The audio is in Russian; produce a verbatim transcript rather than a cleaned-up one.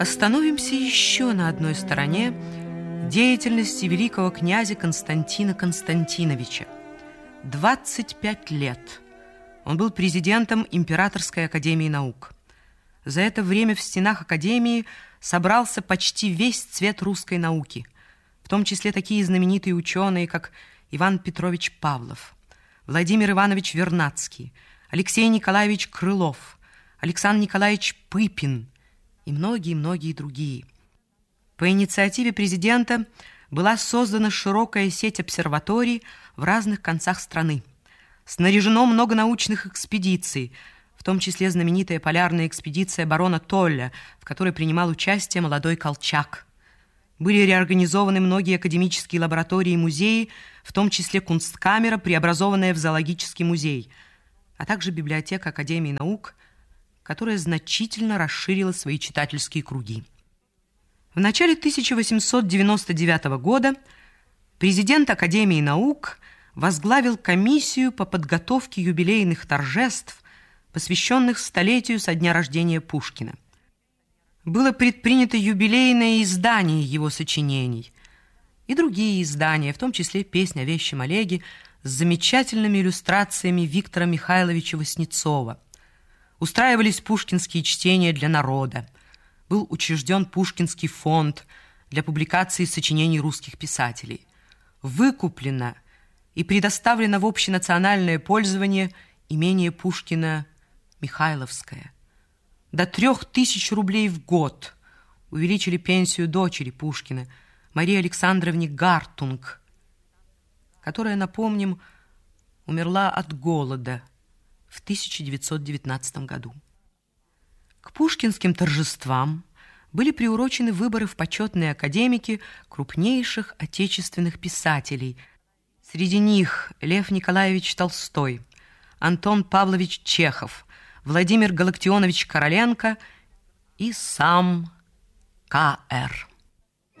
Остановимся еще на одной стороне деятельности великого князя Константина Константиновича. двадцать пять лет он был президентом Императорской академии наук. За это время в стенах академии собрался почти весь цвет русской науки, в том числе такие знаменитые ученые, как Иван Петрович Павлов, Владимир Иванович Вернадский, Алексей Николаевич Крылов, Александр Николаевич Пыпин и многие-многие другие. По инициативе президента была создана широкая сеть обсерваторий в разных концах страны. Снаряжено много научных экспедиций, в том числе знаменитая полярная экспедиция барона Толля, в которой принимал участие молодой Колчак. Были реорганизованы многие академические лаборатории и музеи, в том числе Кунсткамера, преобразованная в зоологический музей, а также библиотека Академии наук, которая значительно расширила свои читательские круги. В начале тысяча восемьсот девяносто девятого года президент Академии наук возглавил комиссию по подготовке юбилейных торжеств, посвященных столетию со дня рождения Пушкина. Было предпринято юбилейное издание его сочинений и другие издания, в том числе «Песнь о вещем Олеге» с замечательными иллюстрациями Виктора Михайловича Васнецова. Устраивались пушкинские чтения для народа. Был учрежден Пушкинский фонд для публикации сочинений русских писателей. Выкуплено и предоставлено в общенациональное пользование имение Пушкина Михайловское. До трех тысяч рублей в год увеличили пенсию дочери Пушкина, Марии Александровне Гартунг, которая, напомним, умерла от голода в тысяча девятьсот девятнадцатом году. К пушкинским торжествам были приурочены выборы в почетные академики крупнейших отечественных писателей. Среди них Лев Николаевич Толстой, Антон Павлович Чехов, Владимир Галактионович Короленко и сам К Р